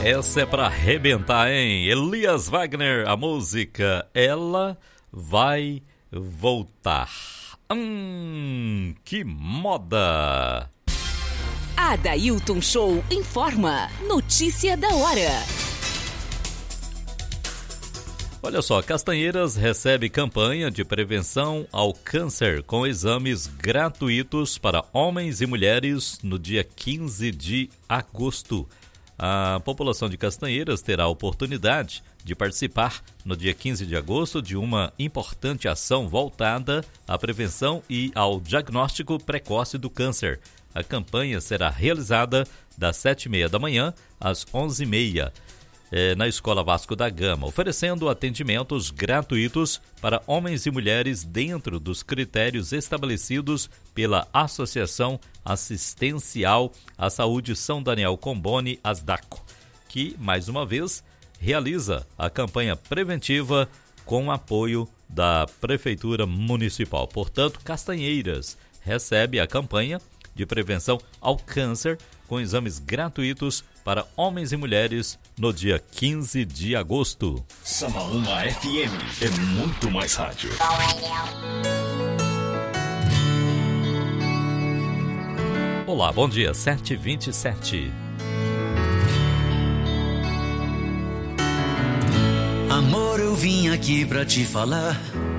Essa é pra arrebentar, hein? Elias Wagner, a música Ela Vai Voltar. Que moda! Adailton Show informa. Notícia da hora. Olha só, Castanheiras recebe campanha de prevenção ao câncer com exames gratuitos para homens e mulheres no dia 15 de agosto. A população de Castanheiras terá a oportunidade de participar no dia 15 de agosto de uma importante ação voltada à prevenção e ao diagnóstico precoce do câncer. A campanha será realizada das 7h30 da manhã às 11h30. Na Escola Vasco da Gama, oferecendo atendimentos gratuitos para homens e mulheres dentro dos critérios estabelecidos pela Associação Assistencial à Saúde São Daniel Comboni Asdaco, que, mais uma vez, realiza a campanha preventiva com apoio da Prefeitura Municipal. Portanto, Castanheiras recebe a campanha de prevenção ao câncer com exames gratuitos para homens e mulheres no dia 15 de agosto. Samaúma FM é muito mais rádio. Olá, bom dia, 7h27. Amor, eu vim aqui pra te falar